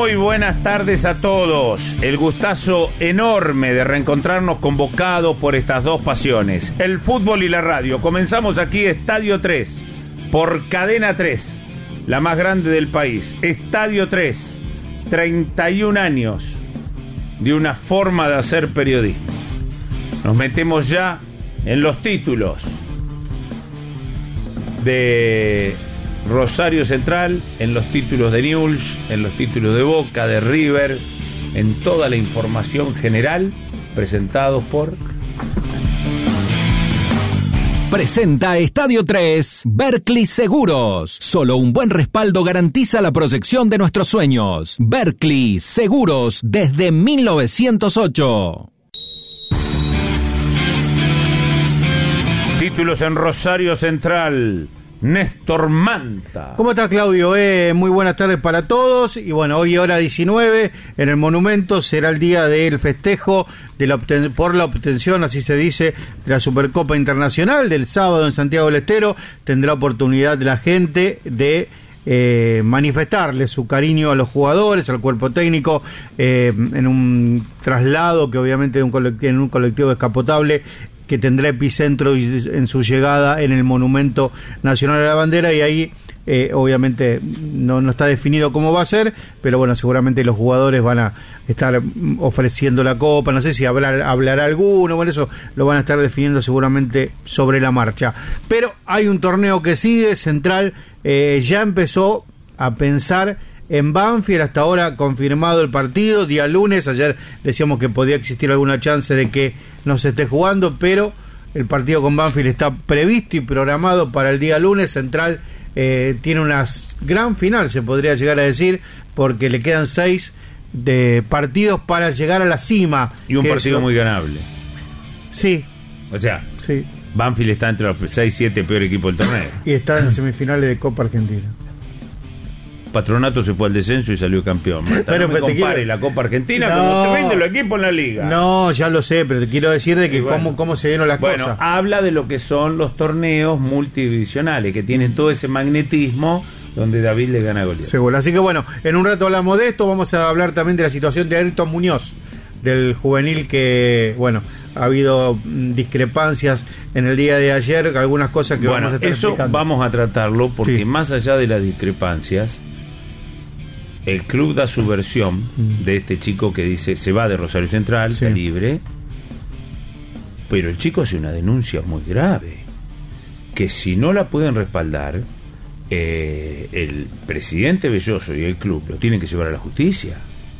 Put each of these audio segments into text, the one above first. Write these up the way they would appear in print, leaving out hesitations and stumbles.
Muy buenas tardes a todos. El gustazo enorme de reencontrarnos convocados por estas dos pasiones, el fútbol y la radio. Comenzamos aquí Estadio 3, por Cadena 3, la más grande del país. Estadio 3, 31 años de una forma de hacer periodismo. Nos metemos ya en los títulos de Rosario Central, en los títulos de Newell's, en los títulos de Boca, de River, en toda la información general, presentados por... Presenta Estadio 3, Berkeley Seguros. Solo un buen respaldo garantiza la proyección de nuestros sueños. Berkeley Seguros, desde 1908. Títulos en Rosario Central. Néstor Manta. ¿Cómo está, Claudio? Muy buenas tardes para todos. Y bueno, hoy hora 19 en el Monumento será el día del festejo de por la obtención, así se dice, de la Supercopa Internacional. Del sábado en Santiago del Estero tendrá oportunidad la gente de manifestarle su cariño a los jugadores, al cuerpo técnico, en un traslado que obviamente en un colectivo descapotable que tendrá epicentro en su llegada en el Monumento Nacional de la Bandera, y ahí obviamente no está definido cómo va a ser, pero bueno, seguramente los jugadores van a estar ofreciendo la copa, no sé si hablará alguno, bueno, eso lo van a estar definiendo seguramente sobre la marcha. Pero hay un torneo que sigue, Central ya empezó a pensar en Banfield, hasta ahora confirmado el partido, día lunes. Ayer decíamos que podía existir alguna chance de que no se esté jugando, pero el partido con Banfield está previsto y programado para el día lunes. Central tiene una gran final, se podría llegar a decir, porque le quedan 6 de partidos para llegar a la cima. Y un partido muy ganable. Sí. O sea, sí. Banfield está entre los 6-7 peores equipos del torneo. Y está en semifinales de Copa Argentina. Patronato se fue al descenso y salió campeón. Pero no me compare la Copa Argentina como se vende los equipos en la liga. No, ya lo sé, pero te quiero decir de que bueno, cómo se dieron las cosas. Bueno, habla de lo que son los torneos multidivisionales, que tienen todo ese magnetismo donde David le gana a Goliat. Seguro. Así que bueno, en un rato hablamos de esto. Vamos a hablar también de la situación de Ayrton Muñoz, del juvenil, que bueno, ha habido discrepancias en el día de ayer, algunas cosas que vamos a estar explicando. Eso vamos a tratarlo porque sí, más allá de las discrepancias, el club da su versión de este chico que dice se va de Rosario Central, sí, está libre, pero el chico hace una denuncia muy grave, que si no la pueden respaldar, el presidente Belloso y el club lo tienen que llevar a la justicia.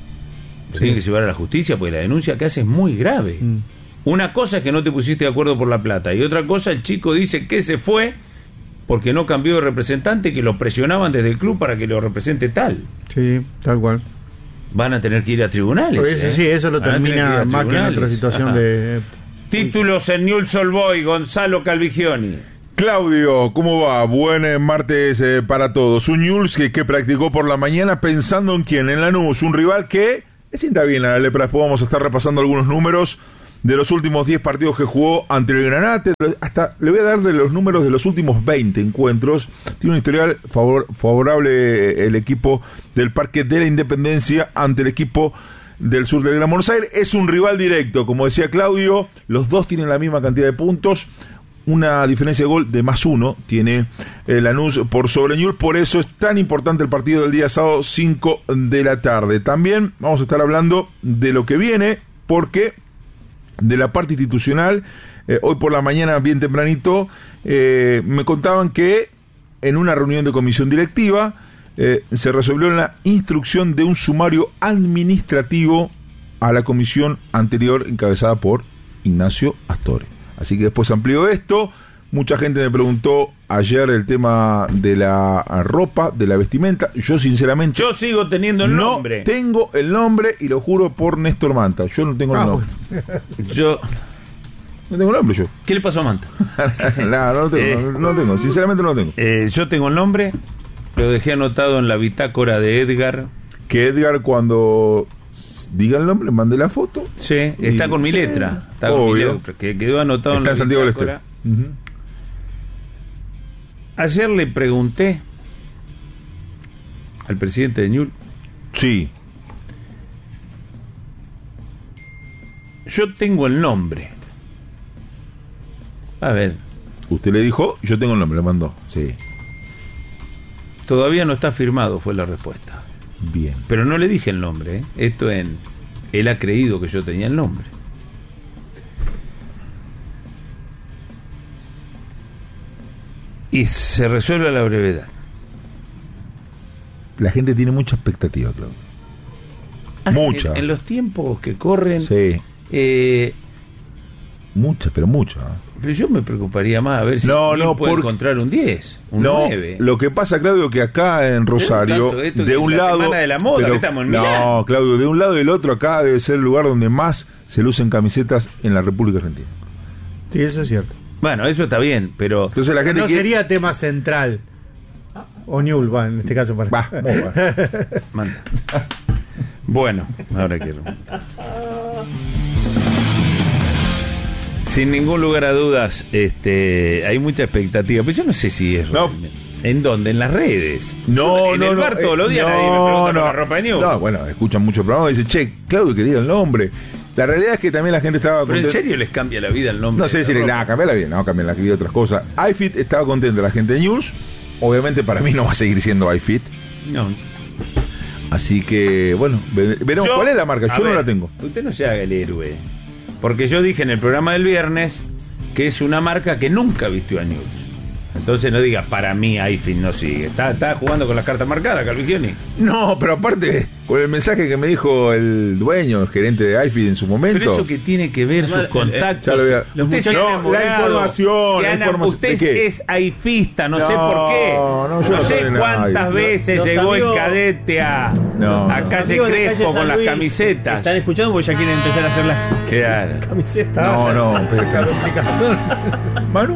Lo tienen que llevar a la justicia porque la denuncia que hace es muy grave. Una cosa es que no te pusiste de acuerdo por la plata, y otra cosa, el chico dice que se fue porque no cambió de representante, que lo presionaban desde el club para que lo represente tal. Sí, tal cual. Van a tener que ir a tribunales. Pues sí, eso lo termina más que en otra situación. Ajá. De... Títulos en Newell's Old Boys, Gonzalo Calvigioni. Claudio, ¿cómo va? Buen martes para todos. Un Newell's que practicó por la mañana pensando en quién, en Lanús, un rival que le sienta bien a la lepra. Después vamos a estar repasando algunos números de los últimos 10 partidos que jugó ante el Granate. Hasta le voy a dar de los números de los últimos 20 encuentros. Tiene un historial favorable el equipo del Parque de la Independencia ante el equipo del sur del Gran Buenos Aires. Es un rival directo, como decía Claudio. Los dos tienen la misma cantidad de puntos. Una diferencia de gol de +1 tiene Lanús por sobre Newell's. Por eso es tan importante el partido del día sábado 5 de la tarde. También vamos a estar hablando de lo que viene, porque de la parte institucional, hoy por la mañana bien tempranito, me contaban que en una reunión de comisión directiva se resolvió la instrucción de un sumario administrativo a la comisión anterior encabezada por Ignacio Astore. Así que después amplió esto. Mucha gente me preguntó ayer el tema de la ropa, de la vestimenta. Yo sinceramente... Yo sigo teniendo el nombre. No tengo el nombre, y lo juro por Néstor Manta. Yo no tengo el nombre. Yo... No tengo el nombre yo. ¿Qué le pasó a Manta? No tengo. Sinceramente no lo tengo. Yo tengo el nombre. Lo dejé anotado en la bitácora de Edgar. Que Edgar, cuando diga el nombre, mande la foto. Sí, está con mi letra. Está con mi letra, que quedó anotado está en Santiago del Estero. Ayer le pregunté al presidente de Newell's sí, yo tengo el nombre. A ver. Usted le dijo, yo tengo el nombre, le mandó. Sí. Todavía no está firmado, fue la respuesta. Bien. Pero no le dije el nombre, ¿eh? Esto él ha creído que yo tenía el nombre. Y se resuelve a la brevedad. La gente tiene mucha expectativa, Claudio. Mucha. En los tiempos que corren. Sí. Mucha, pero mucha. Pero yo me preocuparía más a ver si puede encontrar un 10, un 9. Lo que pasa, Claudio, que acá en Rosario, de un lado... De la moda que estamos mirando. No, Claudio, de un lado y del otro, acá debe ser el lugar donde más se lucen camisetas en la República Argentina. Sí, eso es cierto. Bueno, eso está bien, pero... Entonces la gente no sería tema central. O Newell, va, en este caso para... Manda. Bueno, ahora quiero... Sin ningún lugar a dudas, hay mucha expectativa, pero yo no sé si es realmente. ¿En dónde? ¿En las redes? En el bar todos los días nadie me pregunta por la ropa de Newell. No, bueno, escuchan muchos programas y dicen, che, Claudio, que diga el nombre. La realidad es que también la gente estaba contenta. ¿Pero en serio les cambia la vida el nombre? No sé si cambia la vida, no, cambia la vida otras cosas. iFit estaba contenta, la gente de News. Obviamente para mí no va a seguir siendo iFit. No. Así que, bueno, veremos cuál es la marca. Yo no la tengo. Usted no se haga el héroe. Porque yo dije en el programa del viernes que es una marca que nunca vistió a News. Entonces no diga, para mí iFit no sigue. ¿Está jugando con las cartas marcadas, Calvigioni? No, pero aparte, con el mensaje que me dijo el dueño, el gerente de iFit en su momento. Pero eso que tiene que ver sus contactos. La información. Usted es ifista, no sé por qué. No sé cuántas veces llegó el cadete a Calle Crespo con las camisetas. Están escuchando porque ya quieren empezar a hacer las camisetas. No, explicación. Manu.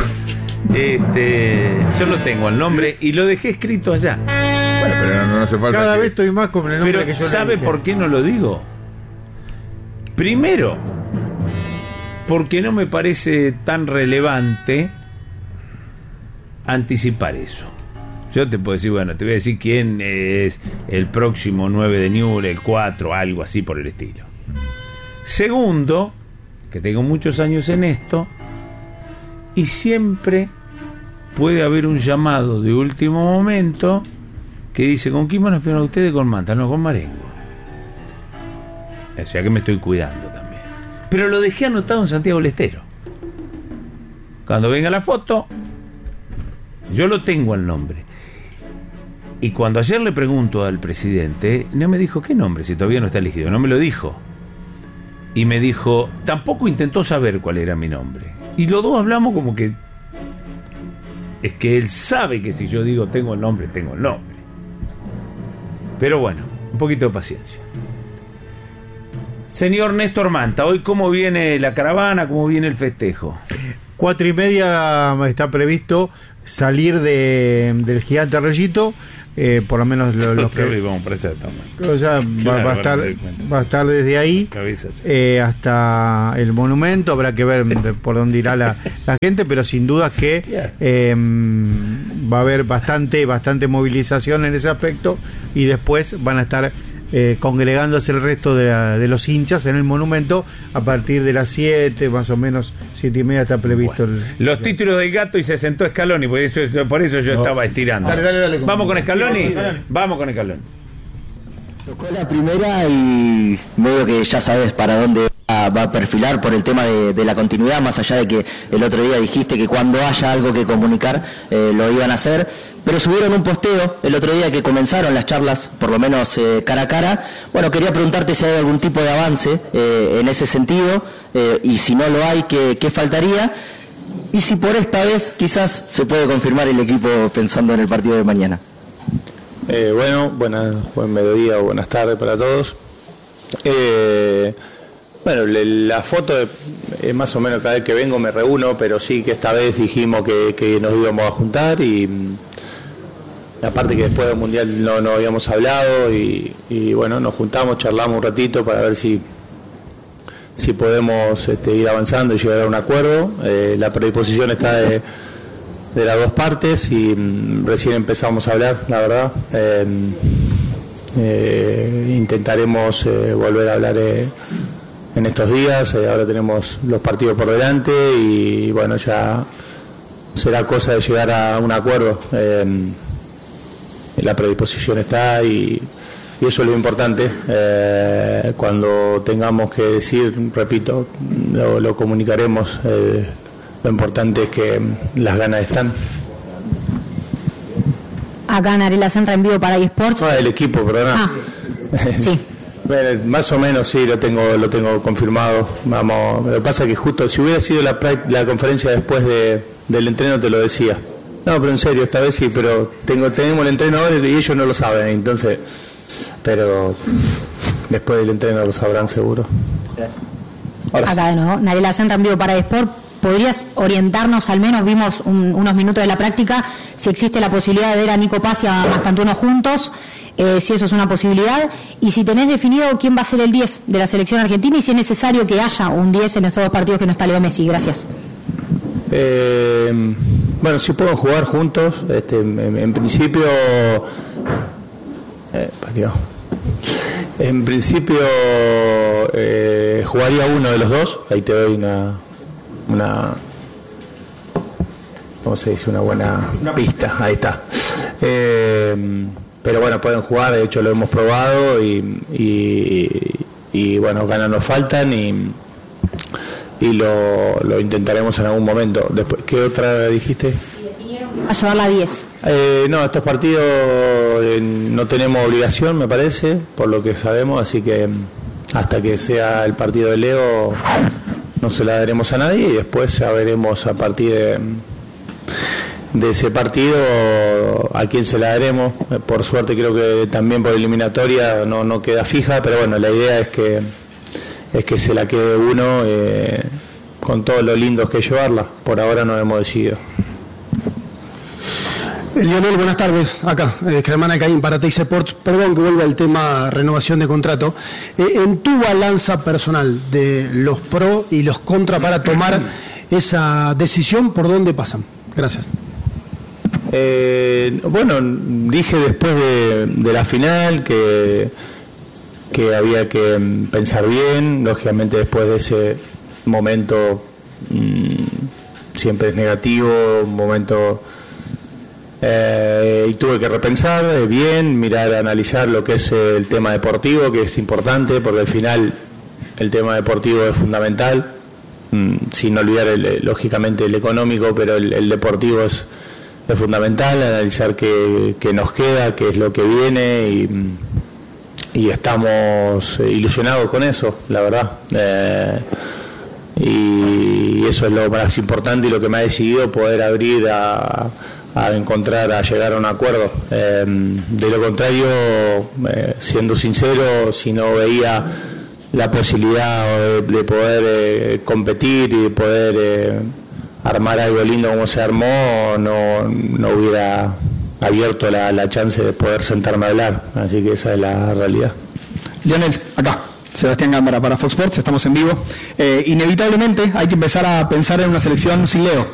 Yo lo tengo el nombre y lo dejé escrito allá. Bueno, pero no hace falta. Cada vez estoy más con el nombre pero que yo. ¿sabe por qué no lo digo? Primero, porque no me parece tan relevante anticipar eso. Yo te puedo decir, bueno, te voy a decir quién es el próximo 9 de Newell, el 4, algo así por el estilo. Segundo, que tengo muchos años en esto, y siempre puede haber un llamado de último momento que dice, ¿con quién van a firmar ustedes? Con Manta, no, con Marengo. O sea que me estoy cuidando también. Pero lo dejé anotado en Santiago del Estero. Cuando venga la foto, yo lo tengo el nombre. Y cuando ayer le pregunto al presidente, no me dijo, ¿qué nombre? Si todavía no está elegido. No me lo dijo. Y me dijo, tampoco intentó saber cuál era mi nombre. Y los dos hablamos como que es que él sabe que si yo digo tengo el nombre, tengo el nombre. Pero bueno, un poquito de paciencia. Señor Néstor Manta, hoy cómo viene la caravana, cómo viene el festejo. 4:30 está previsto salir del Gigante Reyito. Por lo menos los que vamos para allá también. O sea, va a estar desde ahí hasta el monumento. Habrá que ver por dónde irá la gente, pero sin duda que va a haber bastante movilización en ese aspecto, y después van a estar congregándose el resto de los hinchas en el monumento a partir de las 7, más o menos 7:30 está previsto. Bueno, los títulos del gato, y se sentó Scaloni, por eso yo estaba estirando. Dale, vamos con Scaloni. Vamos con Scaloni. Tocó la primera y medio que ya sabes para dónde va a perfilar por el tema de la continuidad, más allá de que el otro día dijiste que cuando haya algo que comunicar lo iban a hacer, pero subieron un posteo el otro día que comenzaron las charlas, por lo menos cara a cara. Bueno, quería preguntarte si hay algún tipo de avance en ese sentido, y si no lo hay, ¿qué faltaría? Y si por esta vez quizás se puede confirmar el equipo pensando en el partido de mañana. Buen mediodía o buenas tardes para todos. La foto es más o menos cada vez que vengo me reúno, pero sí que esta vez dijimos que nos íbamos a juntar, y aparte que después del Mundial no habíamos hablado, y bueno, nos juntamos, charlamos un ratito para ver si podemos ir avanzando y llegar a un acuerdo. La predisposición está de las dos partes, y recién empezamos a hablar, la verdad. Intentaremos volver a hablar en estos días. Ahora tenemos los partidos por delante y bueno, ya será cosa de llegar a un acuerdo. La predisposición está y eso es lo importante. Cuando tengamos que decir, repito, lo comunicaremos. Lo importante es que las ganas están. Acá Narela Senra en vivo para eSports. El equipo, perdona. Sí. Bueno, más o menos sí, lo tengo confirmado. Vamos, lo que pasa es que justo si hubiera sido la conferencia después del entreno te lo decía. No, pero en serio, esta vez sí, pero tenemos el entreno ahora y ellos no lo saben, entonces, pero después del entreno lo sabrán seguro. Gracias. Acá de nuevo, Narela Senra en vivo para eSports. ¿Podrías orientarnos, al menos vimos unos minutos de la práctica, si existe la posibilidad de ver a Nico Paz y a Mastantuono juntos, si eso es una posibilidad, y si tenés definido quién va a ser el 10 de la selección argentina y si es necesario que haya un 10 en estos dos partidos que no está Leo Messi? Gracias. Bueno, sí pueden jugar juntos, en principio... En principio jugaría uno de los dos, ahí te doy una ¿cómo se dice? Una buena pista, ahí está. Pero bueno, pueden jugar, de hecho lo hemos probado y bueno, ganas nos faltan y lo intentaremos en algún momento. Después, ¿qué otra dijiste? A llevar la 10. No, estos partidos no tenemos obligación, me parece, por lo que sabemos, así que hasta que sea el partido de Leo no se la daremos a nadie y después ya veremos a partir de ese partido a quién se la daremos. Por suerte creo que también por eliminatoria no queda fija, pero bueno, la idea es que se la quede uno con todo lo lindo que es llevarla. Por ahora no hemos decidido. Lionel, buenas tardes. Acá, Germán Acaín para Teis Sports. Perdón que vuelva al tema renovación de contrato. En tu balanza personal de los pro y los contra para tomar esa decisión, ¿por dónde pasan? Gracias. Bueno, dije después de la final que había que pensar bien. Lógicamente después de ese momento siempre es negativo, un momento... y tuve que repensar bien, mirar, analizar lo que es el tema deportivo, que es importante, porque al final el tema deportivo es fundamental, sin olvidar lógicamente el económico, pero el deportivo es fundamental, analizar qué nos queda, qué es lo que viene y estamos ilusionados con eso, la verdad. Y eso es lo más importante y lo que me ha decidido poder abrir a llegar a un acuerdo. De lo contrario, siendo sincero, si no veía la posibilidad de poder competir y de poder armar algo lindo como se armó, no hubiera abierto la chance de poder sentarme a hablar. Así que esa es la realidad. Lionel, acá. Sebastián Gámbara para Fox Sports, estamos en vivo. Inevitablemente hay que empezar a pensar en una selección sin Leo.